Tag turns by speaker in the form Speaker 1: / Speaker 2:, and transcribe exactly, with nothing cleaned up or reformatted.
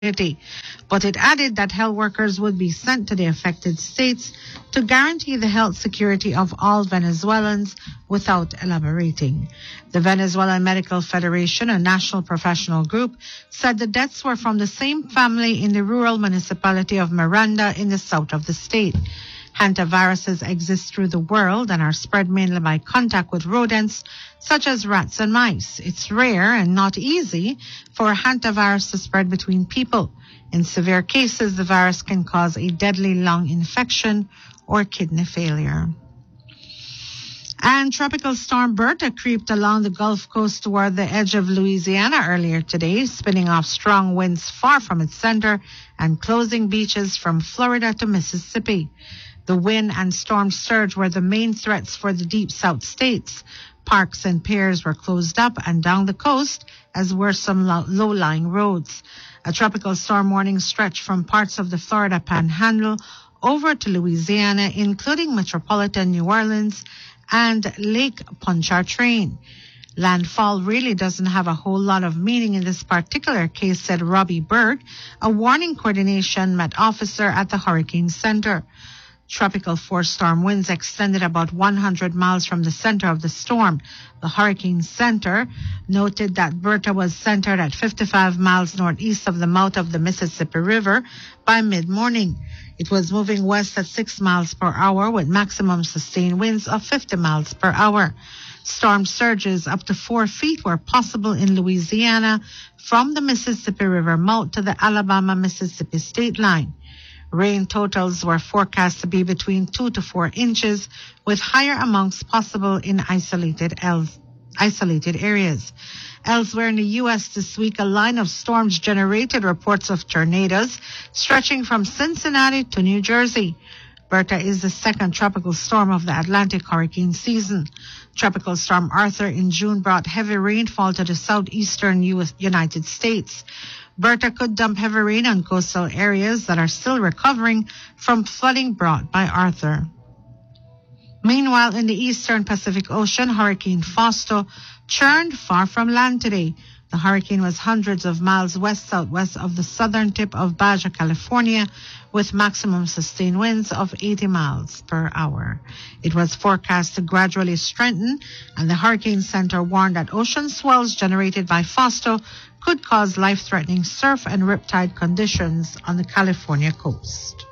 Speaker 1: But it added that health workers would be sent to the affected states to guarantee the health security of all Venezuelans without elaborating. The Venezuelan Medical Federation, a national professional group, said the deaths were from the same family in the rural municipality of Miranda in the south of the state. Hantaviruses exist through the world and are spread mainly by contact with rodents such as rats and mice. It's rare and not easy for a hantavirus to spread between people. In severe cases, the virus can cause a deadly lung infection or kidney failure. And Tropical Storm Berta creeped along the Gulf Coast toward the edge of Louisiana earlier today, spinning off strong winds far from its center and closing beaches from Florida to Mississippi. The wind and storm surge were the main threats for the deep south states. Parks and piers were closed up and down the coast, as were some low-lying roads. A tropical storm warning stretched from parts of the Florida Panhandle over to Louisiana, including metropolitan New Orleans and Lake Pontchartrain. Landfall really doesn't have a whole lot of meaning in this particular case, said Robbie Berg, a warning coordination met officer at the Hurricane Center. Tropical force storm winds extended about one hundred miles from the center of the storm. The Hurricane Center noted that Berta was centered at fifty-five miles northeast of the mouth of the Mississippi River by mid-morning. It was moving west at six miles per hour with maximum sustained winds of fifty miles per hour. Storm surges up to four feet were possible in Louisiana from the Mississippi River mouth to the Alabama-Mississippi state line. Rain totals were forecast to be between two to four inches, with higher amounts possible in isolated, el- isolated areas. Elsewhere in the U S this week, a line of storms generated reports of tornadoes stretching from Cincinnati to New Jersey. Berta is the second tropical storm of the Atlantic hurricane season. Tropical Storm Arthur in June brought heavy rainfall to the southeastern U S United States. Berta could dump heavy rain on coastal areas that are still recovering from flooding brought by Arthur. Meanwhile, in the eastern Pacific Ocean, Hurricane Fausto churned far from land today. The hurricane was hundreds of miles west-southwest of the southern tip of Baja California, with maximum sustained winds of eighty miles per hour. It was forecast to gradually strengthen, and the Hurricane Center warned that ocean swells generated by Fausto could cause life-threatening surf and riptide conditions on the California coast.